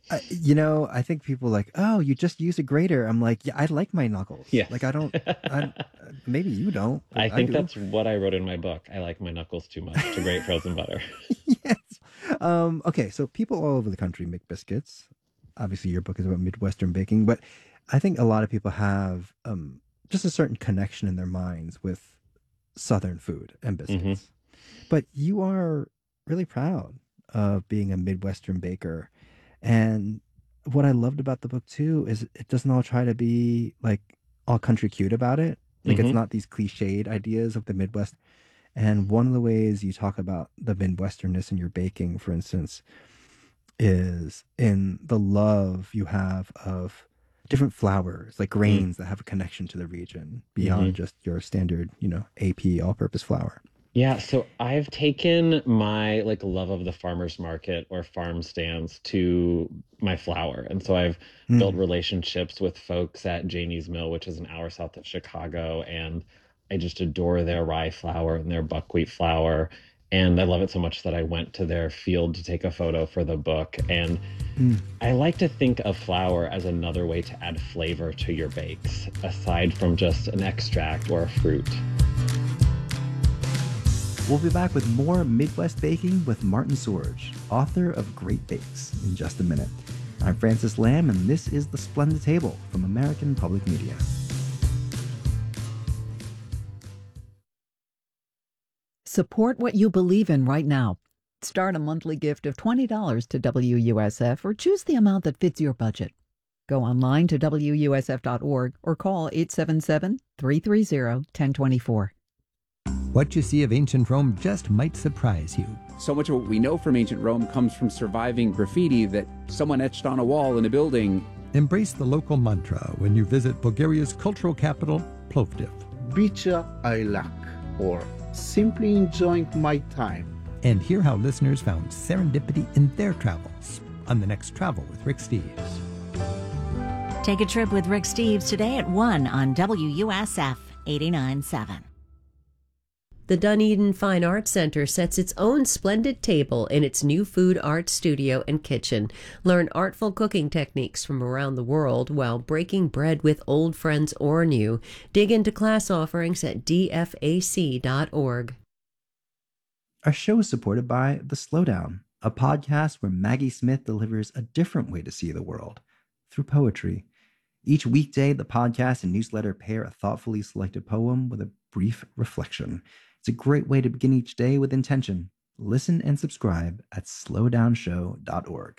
I think people like, oh, you just use a grater. I'm like, yeah, I like my knuckles. Yes. Like maybe you don't. I think that's what I wrote in my book. I like my knuckles too much to grate frozen butter. Yes. Okay, so people all over the country make biscuits. Obviously, your book is about Midwestern baking, but I think a lot of people have just a certain connection in their minds with Southern food and biscuits. But you are really proud of being a Midwestern baker. And what I loved about the book too is it doesn't all try to be like all country cute about it. Like it's not these cliched ideas of the Midwest. And one of the ways you talk about the Midwesternness in your baking, for instance, is in the love you have of different flours, like grains that have a connection to the region beyond just your standard, AP all-purpose flour. Yeah, so I've taken my like love of the farmer's market or farm stands to my flour. And so I've built relationships with folks at Janie's Mill, which is an hour south of Chicago. And I just adore their rye flour and their buckwheat flour. And I love it so much that I went to their field to take a photo for the book. And I like to think of flour as another way to add flavor to your bakes, aside from just an extract or a fruit. We'll be back with more Midwest Baking with Martin Sorge, author of Great Bakes, in just a minute. I'm Francis Lamb, and this is The Splendid Table from American Public Media. Support what you believe in right now. Start a monthly gift of $20 to WUSF or choose the amount that fits your budget. Go online to WUSF.org or call 877-330-1024. What you see of ancient Rome just might surprise you. So much of what we know from ancient Rome comes from surviving graffiti that someone etched on a wall in a building. Embrace the local mantra when you visit Bulgaria's cultural capital, Plovdiv. Bicha Ailak, or simply enjoying my time. And hear how listeners found serendipity in their travels on the next Travel with Rick Steves. Take a trip with Rick Steves today at 1 on WUSF 89.7. The Dunedin Fine Arts Center sets its own splendid table in its new food art studio and kitchen. Learn artful cooking techniques from around the world while breaking bread with old friends or new. Dig into class offerings at dfac.org. Our show is supported by The Slowdown, a podcast where Maggie Smith delivers a different way to see the world through poetry. Each weekday, the podcast and newsletter pair a thoughtfully selected poem with a brief reflection. It's a great way to begin each day with intention. Listen and subscribe at slowdownshow.org.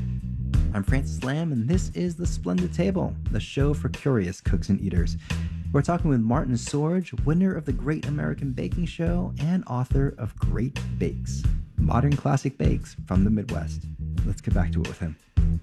I'm Francis Lamb, and this is The Splendid Table, the show for curious cooks and eaters. We're talking with Martin Sorge, winner of the Great American Baking Show and author of Great Bakes, Modern Classic Bakes from the Midwest. Let's get back to it with him.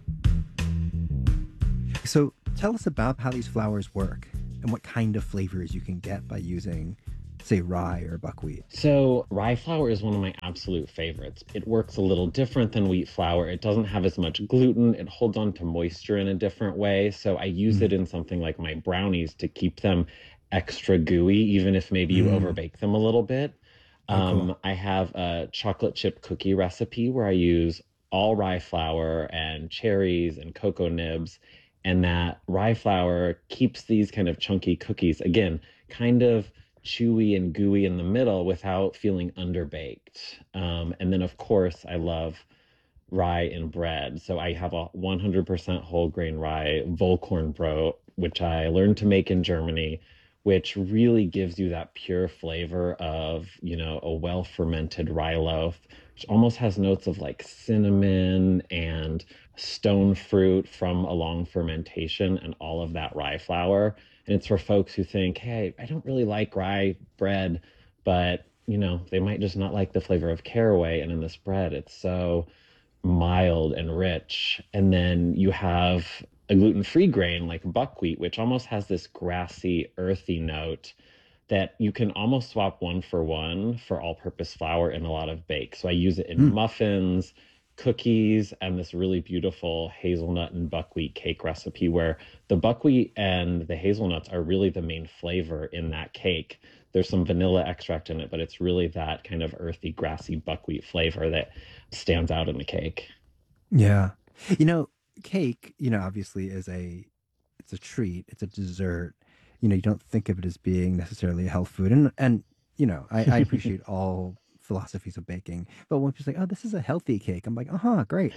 So tell us about how these flours work and what kind of flavors you can get by using, say, rye or buckwheat. So rye flour is one of my absolute favorites. It works a little different than wheat flour. It doesn't have as much gluten. It holds on to moisture in a different way. So I use it in something like my brownies to keep them extra gooey, even if maybe you overbake them a little bit. Cool. I have a chocolate chip cookie recipe where I use all rye flour and cherries and cocoa nibs. And that rye flour keeps these kind of chunky cookies, again, kind of chewy and gooey in the middle without feeling underbaked. And then, of course, I love rye in bread. So I have a 100% whole grain rye Vollkornbrot, which I learned to make in Germany, which really gives you that pure flavor of, a well-fermented rye loaf, which almost has notes of like cinnamon and stone fruit from a long fermentation and all of that rye flour. And it's for folks who think, hey, I don't really like rye bread, but, they might just not like the flavor of caraway. And in this bread, it's so mild and rich. And then you have a gluten-free grain like buckwheat, which almost has this grassy, earthy note that you can almost swap one for all-purpose flour in a lot of bakes. So I use it in muffins, cookies, and this really beautiful hazelnut and buckwheat cake recipe where the buckwheat and the hazelnuts are really the main flavor in that cake. There's some vanilla extract in it, but it's really that kind of earthy, grassy buckwheat flavor that stands out in the cake. Yeah. Cake, obviously it's a treat, it's a dessert. You don't think of it as being necessarily a health food. And I appreciate all philosophies of baking, but when people say, oh, this is a healthy cake, I'm like, great.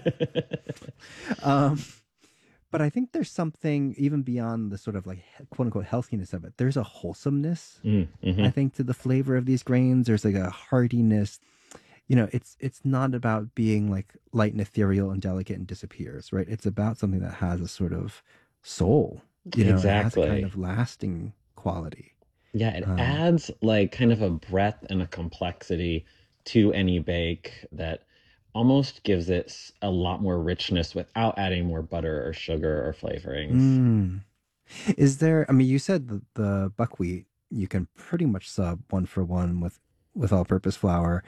But I think there's something even beyond the sort of like quote unquote healthiness of it. There's a wholesomeness, I think, to the flavor of these grains. There's like a heartiness. It's not about being like light and ethereal and delicate and disappears, right? It's about something that has a sort of soul, Exactly. It has a kind of lasting quality. Yeah, it adds like kind of a breadth and a complexity to any bake that almost gives it a lot more richness without adding more butter or sugar or flavorings. Is there, you said the buckwheat, you can pretty much sub one for one with all-purpose flour.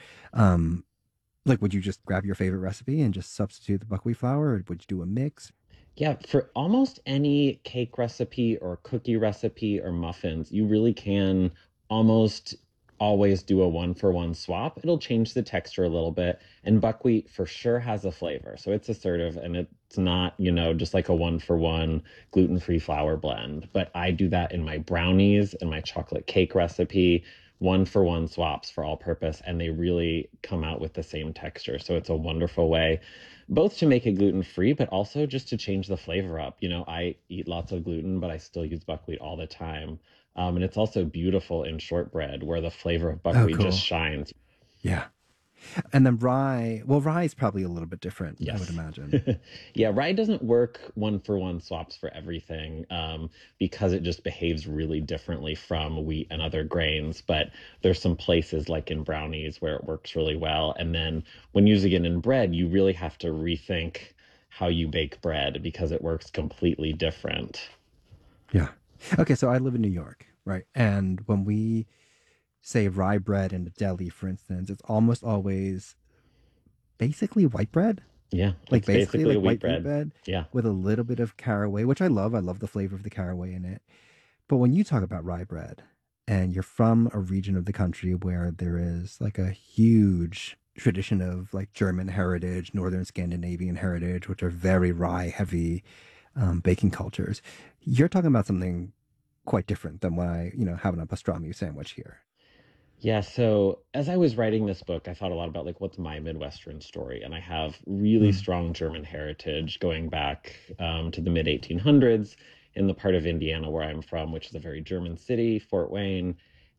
Would you just grab your favorite recipe and just substitute the buckwheat flour, or would you do a mix? Yeah, for almost any cake recipe or cookie recipe or muffins, you really can almost always do a one-for-one swap. It'll change the texture a little bit. And buckwheat for sure has a flavor. So it's assertive and it's not, just like a one-for-one gluten-free flour blend. But I do that in my brownies and my chocolate cake recipe, one-for-one swaps for all purpose, and they really come out with the same texture. So it's a wonderful way both to make it gluten-free, but also just to change the flavor up. I eat lots of gluten, but I still use buckwheat all the time. And it's also beautiful in shortbread where the flavor of buckwheat just shines. Yeah. And then rye is probably a little bit different, yes. I would imagine. Yeah, rye doesn't work one-for-one swaps for everything because it just behaves really differently from wheat and other grains. But there's some places like in brownies where it works really well. And then when using it in bread, you really have to rethink how you bake bread because it works completely different. Yeah. Okay, so I live in New York, right? And when we say rye bread in a deli, for instance, it's almost always basically white bread. Yeah, like basically like white bread. Yeah, with a little bit of caraway, which I love. I love the flavor of the caraway in it. But when you talk about rye bread, and you're from a region of the country where there is like a huge tradition of like German heritage, Northern Scandinavian heritage, which are very rye heavy baking cultures, you're talking about something quite different than what I, having a pastrami sandwich here. Yeah, so as I was writing this book, I thought a lot about like what's my Midwestern story, and I have really strong German heritage going back to the mid 1800s in the part of Indiana where I'm from, which is a very German city, Fort Wayne.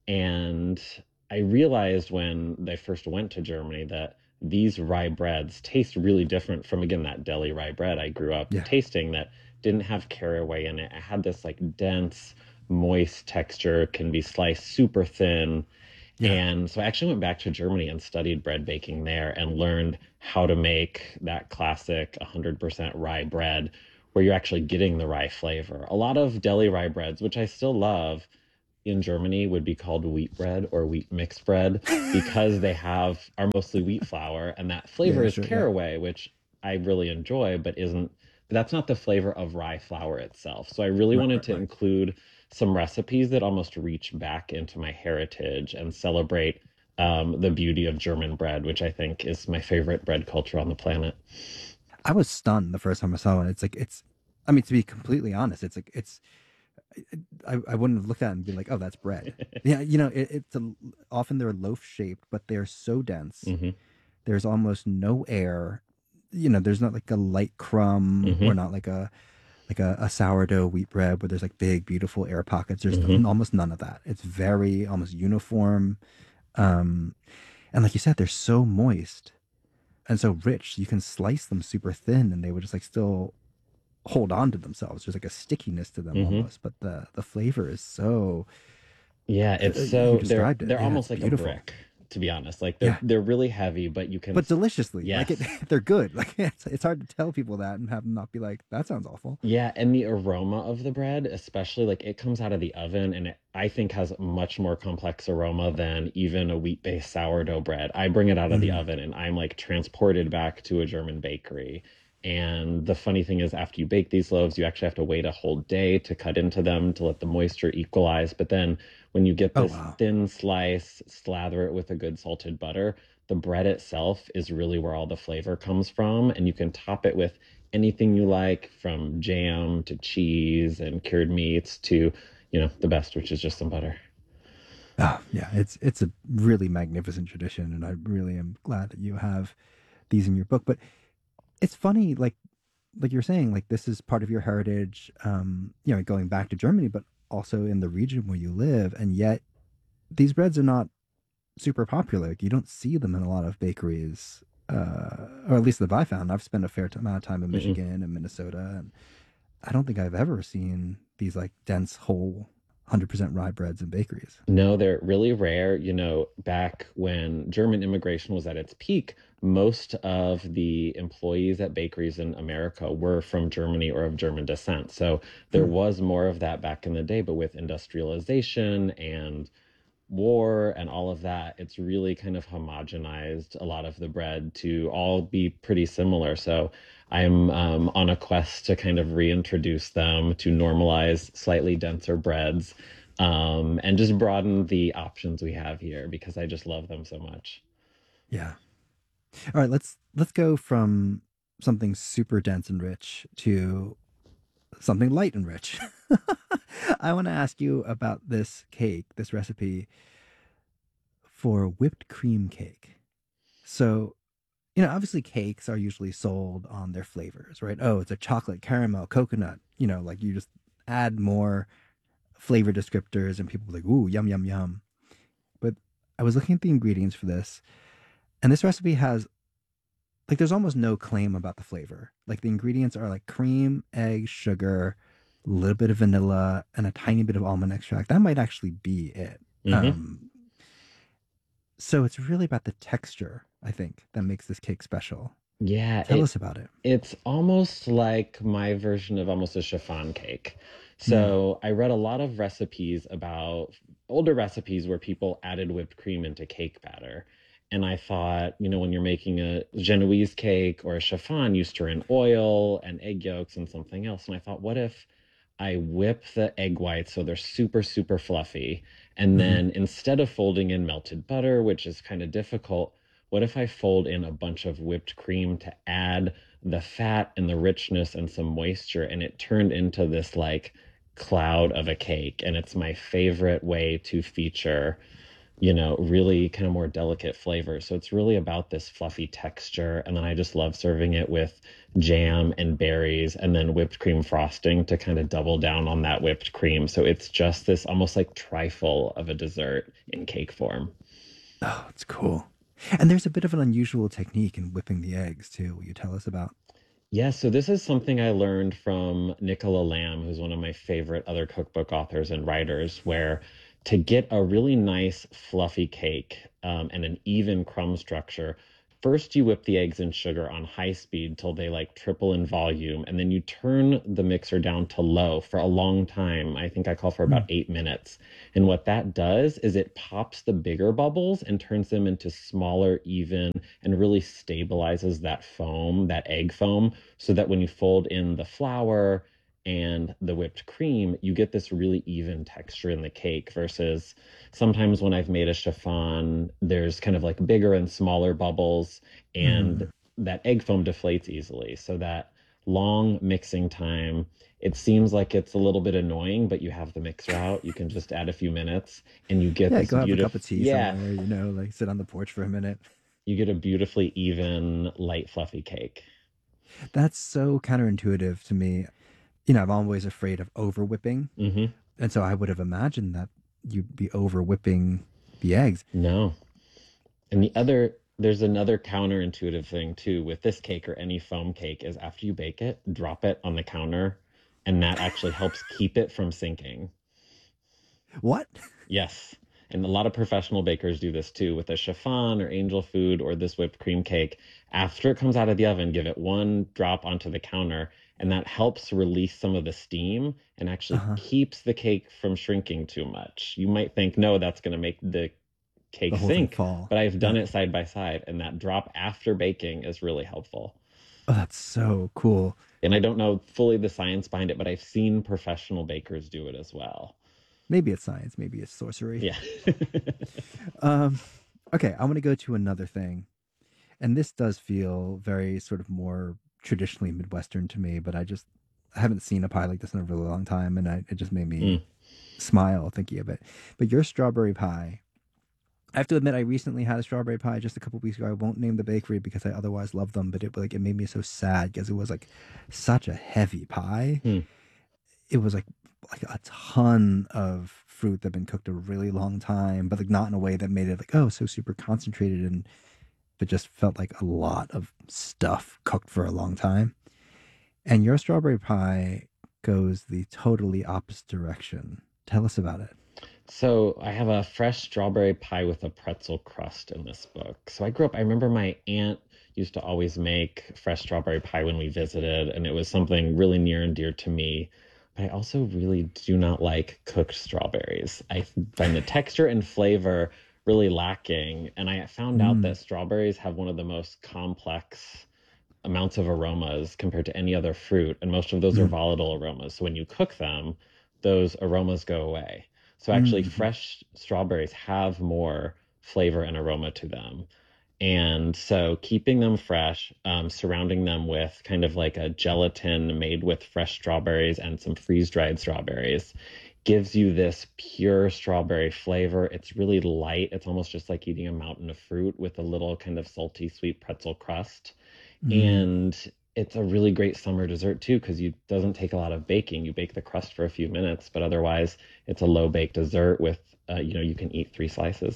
And I realized when I first went to Germany that these rye breads taste really different from, again, that deli rye bread I grew up tasting that didn't have caraway in it. It had this like dense, moist texture, can be sliced super thin. And so I actually went back to Germany and studied bread baking there and learned how to make that classic 100% rye bread where you're actually getting the rye flavor. A lot of deli rye breads, which I still love, in Germany would be called wheat bread or wheat mixed bread because are mostly wheat flour, and that flavor is caraway, which I really enjoy, but that's not the flavor of rye flour itself. So I really wanted to include some recipes that almost reach back into my heritage and celebrate the beauty of German bread, which I think is my favorite bread culture on the planet. I was stunned the first time I saw it. I mean, to be completely honest, I wouldn't have looked at it and be like, oh, that's bread. Yeah, often they're loaf shaped, but they're so dense. There's almost no air. There's not like a light crumb or not like a sourdough wheat bread where there's like big, beautiful air pockets. There's almost none of that. It's very almost uniform. And like you said, they're so moist and so rich. You can slice them super thin and they would just like still hold on to themselves. There's like a stickiness to them almost, but the flavor is so it's so they're almost like beautiful. A brick, to be honest. Like they're really heavy, but deliciously. Like they're good. Like it's hard to tell people that and have them not be like, that sounds awful. Yeah, and the aroma of the bread, especially, like, it comes out of the oven and it, I think, has a much more complex aroma than even a wheat-based sourdough bread. I bring it out of the oven and I'm like transported back to a German bakery. And the funny thing is, after you bake these loaves, you actually have to wait a whole day to cut into them to let the moisture equalize. But then when you get this thin slice, slather it with a good salted butter, the bread itself is really where all the flavor comes from. And you can top it with anything you like, from jam to cheese and cured meats to, the best, which is just some butter. Oh, yeah, it's a really magnificent tradition. And I really am glad that you have these in your book. But it's funny, like you're saying, like this is part of your heritage, going back to Germany, but also in the region where you live. And yet these breads are not super popular. Like, you don't see them in a lot of bakeries, or at least that I found. I've spent a fair amount of time in Michigan and Minnesota, and I don't think I've ever seen these like dense, whole 100% rye breads in bakeries. No, they're really rare. Back when German immigration was at its peak, most of the employees at bakeries in America were from Germany or of German descent. So there was more of that back in the day, but with industrialization and war and all of that, it's really kind of homogenized a lot of the bread to all be pretty similar. So I'm on a quest to kind of reintroduce them, to normalize slightly denser breads, and just broaden the options we have here, because I just love them so much. Yeah. All right, let's go from something super dense and rich to something light and rich. I want to ask you about this recipe for whipped cream cake. So, obviously cakes are usually sold on their flavors, right? Oh, it's a chocolate, caramel, coconut, like you just add more flavor descriptors and people are like, ooh, yum, yum, yum. But I was looking at the ingredients for this, and this recipe has, like, there's almost no claim about the flavor. Like, the ingredients are like cream, egg, sugar, a little bit of vanilla, and a tiny bit of almond extract. That might actually be it. So it's really about the texture, I think, that makes this cake special. Yeah. Tell us about it. It's almost like my version of almost a chiffon cake. So I read a lot of recipes about older recipes where people added whipped cream into cake batter. And I thought, when you're making a Genoese cake or a chiffon, you stir in oil and egg yolks and something else. And I thought, what if I whip the egg whites so they're super, super fluffy? And then instead of folding in melted butter, which is kind of difficult, what if I fold in a bunch of whipped cream to add the fat and the richness and some moisture? And it turned into this like cloud of a cake. And it's my favorite way to feature really kind of more delicate flavors. So it's really about this fluffy texture. And then I just love serving it with jam and berries and then whipped cream frosting to kind of double down on that whipped cream. So it's just this almost like trifle of a dessert in cake form. Oh, it's cool. And there's a bit of an unusual technique in whipping the eggs too. Will you tell us about? Yeah, so this is something I learned from Nicola Lamb, who's one of my favorite other cookbook authors and writers, where to get a really nice fluffy cake and an even crumb structure, first you whip the eggs and sugar on high speed till they like triple in volume, and then you turn the mixer down to low for a long time. I think I call for about 8 minutes. And what that does is it pops the bigger bubbles and turns them into smaller, even, and really stabilizes that foam, that egg foam, so that when you fold in the flour and the whipped cream, you get this really even texture in the cake versus sometimes when I've made a chiffon, there's kind of like bigger and smaller bubbles, and that egg foam deflates easily. So that long mixing time, it seems like it's a little bit annoying, but you have the mixer out. You can just add a few minutes and you get this go have a beautiful, cup of tea somewhere, like sit on the porch for a minute. You get a beautifully even, light, fluffy cake. That's so counterintuitive to me. I'm always afraid of over whipping. And so I would have imagined that you'd be over whipping the eggs. No. And there's another counterintuitive thing too with this cake or any foam cake is after you bake it, drop it on the counter, and that actually helps keep it from sinking. What? Yes. And a lot of professional bakers do this too with a chiffon or angel food or this whipped cream cake. After it comes out of the oven, give it one drop onto the counter, and that helps release some of the steam and actually keeps the cake from shrinking too much. You might think, no, that's going to make the cake sink, but I've done it side by side, and that drop after baking is really helpful. Oh, that's so cool. And I don't know fully the science behind it, but I've seen professional bakers do it as well. Maybe it's science, maybe it's sorcery. Yeah. Okay, I want to go to another thing. And this does feel very sort of more traditionally Midwestern to me, but I haven't seen a pie like this in a really long time, and it just made me smile thinking of it. But your strawberry pie, I have to admit, I recently had a strawberry pie just a couple weeks ago. I won't name the bakery because I otherwise love them, but it made me so sad because it was like such a heavy pie. It was like a ton of fruit that had been cooked a really long time, but like not in a way that made it like, oh, so super concentrated, and but just felt like a lot of stuff cooked for a long time. And your strawberry pie goes the totally opposite direction. Tell us about it. So I have a fresh strawberry pie with a pretzel crust in this book. So I remember my aunt used to always make fresh strawberry pie when we visited, and it was something really near and dear to me. But I also really do not like cooked strawberries. I find the texture and flavor really lacking. And I found out that strawberries have one of the most complex amounts of aromas compared to any other fruit. And most of those are volatile aromas. So when you cook them, those aromas go away. So actually fresh strawberries have more flavor and aroma to them. And so keeping them fresh, surrounding them with kind of like a gelatin made with fresh strawberries and some freeze-dried strawberries gives you this pure strawberry flavor. It's really light. It's almost just like eating a mountain of fruit with a little kind of salty, sweet pretzel crust. And it's a really great summer dessert too, because it doesn't take a lot of baking. You bake the crust for a few minutes, but otherwise it's a low bake dessert with, you can eat 3 slices.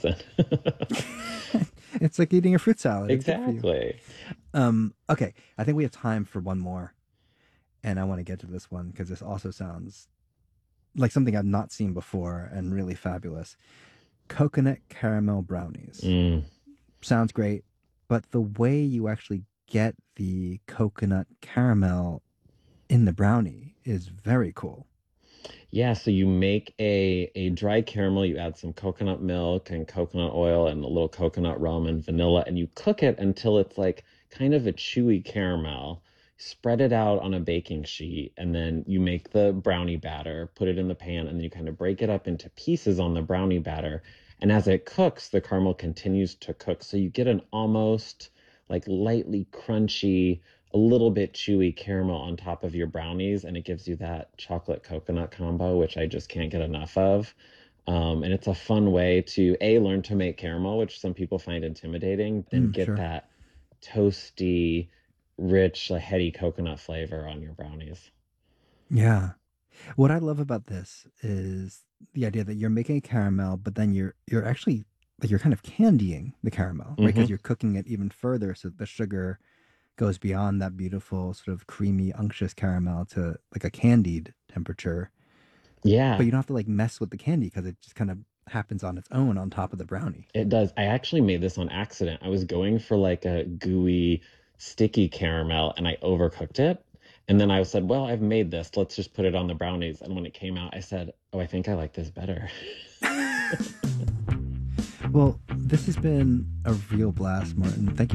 It's like eating a fruit salad. Exactly. Okay, I think we have time for one more. And I want to get to this one because this also sounds like something I've not seen before and really fabulous. Coconut caramel brownies. Sounds great, but the way you actually get the coconut caramel in the brownie is very cool. Yeah, so you make a dry caramel, you add some coconut milk and coconut oil and a little coconut rum and vanilla, and you cook it until it's like kind of a chewy caramel. Spread it out on a baking sheet, and then you make the brownie batter, put it in the pan, and then you kind of break it up into pieces on the brownie batter. And as it cooks, the caramel continues to cook. So you get an almost like lightly crunchy, a little bit chewy caramel on top of your brownies, and it gives you that chocolate coconut combo, which I just can't get enough of. And it's a fun way to learn to make caramel, which some people find intimidating, and get that toasty, rich, heady coconut flavor on your brownies. Yeah. What I love about this is the idea that you're making a caramel, but then you're actually like you're kind of candying the caramel, right? Because you're cooking it even further so the sugar goes beyond that beautiful sort of creamy, unctuous caramel to like a candied temperature. Yeah. But you don't have to like mess with the candy because it just kind of happens on its own on top of the brownie. It does. I actually made this on accident. I was going for like a gooey, sticky caramel and I overcooked it. And then I said, well, I've made this. Let's just put it on the brownies. And when it came out, I said, oh, I think I like this better. Well, this has been a real blast, Martin. Thank you